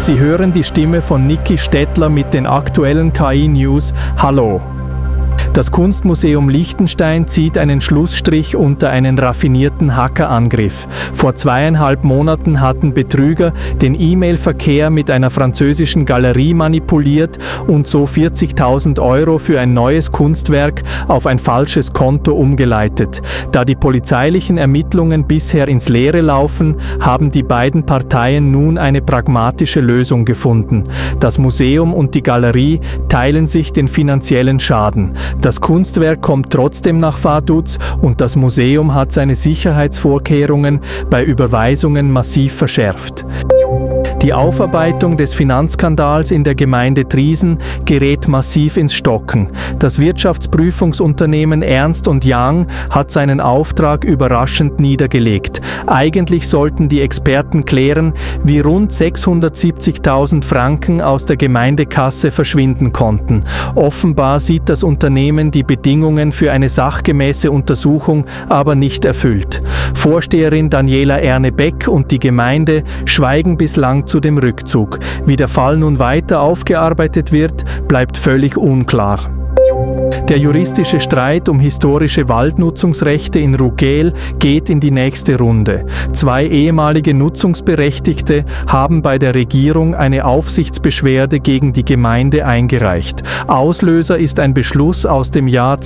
Sie hören die Stimme von Niki Stettler mit den aktuellen KI-News. Hallo! Das Kunstmuseum Liechtenstein zieht einen Schlussstrich unter einen raffinierten Hackerangriff. Vor 2,5 Monaten hatten Betrüger den E-Mail-Verkehr mit einer französischen Galerie manipuliert und so 40.000 € für ein neues Kunstwerk auf ein falsches Konto umgeleitet. Da die polizeilichen Ermittlungen bisher ins Leere laufen, haben die beiden Parteien nun eine pragmatische Lösung gefunden. Das Museum und die Galerie teilen sich den finanziellen Schaden. Das Kunstwerk kommt trotzdem nach Vaduz und das Museum hat seine Sicherheitsvorkehrungen bei Überweisungen massiv verschärft. Die Aufarbeitung des Finanzskandals in der Gemeinde Triesen gerät massiv ins Stocken. Das Wirtschaftsprüfungsunternehmen Ernst & Young hat seinen Auftrag überraschend niedergelegt. Eigentlich sollten die Experten klären, wie rund 670.000 Franken aus der Gemeindekasse verschwinden konnten. Offenbar sieht das Unternehmen die Bedingungen für eine sachgemäße Untersuchung aber nicht erfüllt. Vorsteherin Daniela Erne-Beck und die Gemeinde schweigen bislang zu dem Rückzug. Wie der Fall nun weiter aufgearbeitet wird, bleibt völlig unklar. Der juristische Streit um historische Waldnutzungsrechte in Rugel geht in die nächste Runde. 2 ehemalige Nutzungsberechtigte haben bei der Regierung eine Aufsichtsbeschwerde gegen die Gemeinde eingereicht. Auslöser ist ein Beschluss aus dem Jahr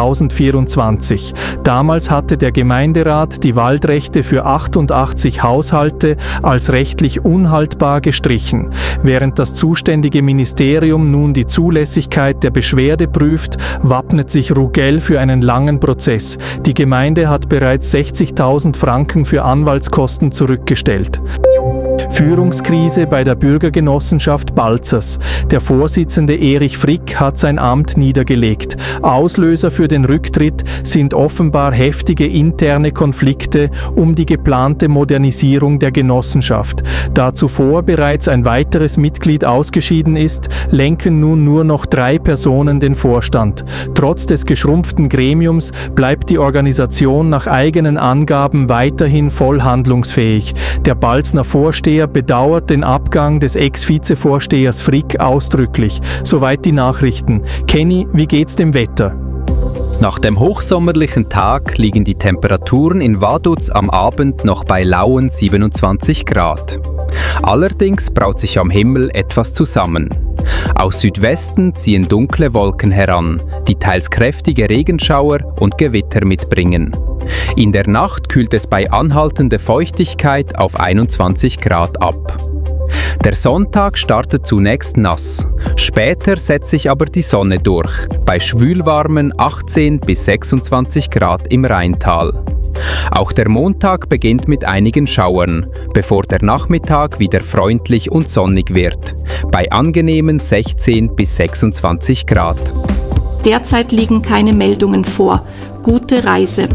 2024. Damals hatte der Gemeinderat die Waldrechte für 88 Haushalte als rechtlich unhaltbar gestrichen. Während das zuständige Ministerium nun die Zulässigkeit der Beschwerde prüft, wappnet sich Rugel für einen langen Prozess. Die Gemeinde hat bereits 60.000 Franken für Anwaltskosten zurückgestellt. Führungskrise bei der Bürgergenossenschaft Balzers. Der Vorsitzende Erich Frick hat sein Amt niedergelegt. Auslöser für den Rücktritt sind offenbar heftige interne Konflikte um die geplante Modernisierung der Genossenschaft. Da zuvor bereits ein weiteres Mitglied ausgeschieden ist, lenken nun nur noch 3 Personen den Vorstand. Trotz des geschrumpften Gremiums bleibt die Organisation nach eigenen Angaben weiterhin voll handlungsfähig. Der Balzner Vorsteher bedauert den Abgang des Ex-Vizevorstehers Frick ausdrücklich. Soweit die Nachrichten. Kenny, wie geht's dem Wetter? Nach dem hochsommerlichen Tag liegen die Temperaturen in Vaduz am Abend noch bei lauen 27 Grad. Allerdings braut sich am Himmel etwas zusammen. Aus Südwesten ziehen dunkle Wolken heran, die teils kräftige Regenschauer und Gewitter mitbringen. In der Nacht kühlt es bei anhaltender Feuchtigkeit auf 21 Grad ab. Der Sonntag startet zunächst nass. Später setzt sich aber die Sonne durch, bei schwülwarmen 18 bis 26 Grad im Rheintal. Auch der Montag beginnt mit einigen Schauern, bevor der Nachmittag wieder freundlich und sonnig wird, bei angenehmen 16 bis 26 Grad. Derzeit liegen keine Meldungen vor. Gute Reise!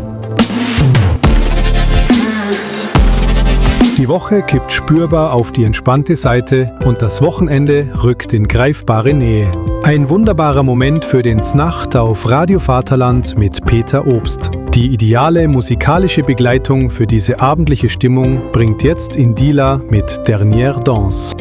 Die Woche kippt spürbar auf die entspannte Seite und das Wochenende rückt in greifbare Nähe. Ein wunderbarer Moment für den Znacht auf Radio Vaterland mit Peter Obst. Die ideale musikalische Begleitung für diese abendliche Stimmung bringt jetzt Indila mit Dernière Danse.